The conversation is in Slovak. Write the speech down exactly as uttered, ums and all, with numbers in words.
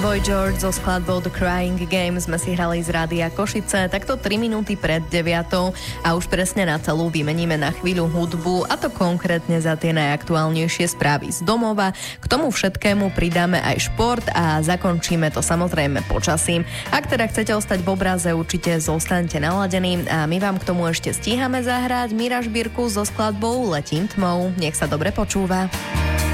Boy George so skladbou The Crying Game sme si hrali z Rádia Košice, takto tri minúty pred deviatou a už presne na celú vymeníme na chvíľu hudbu, a to konkrétne za tie najaktuálnejšie správy z domova. K tomu všetkému pridáme aj šport a zakončíme to samozrejme počasím. Ak teda chcete ostať v obraze, určite zostaňte naladení a my vám k tomu ešte stíhame zahrať Mira Žbírku so skladbou Letím tmou. Nech sa dobre počúva.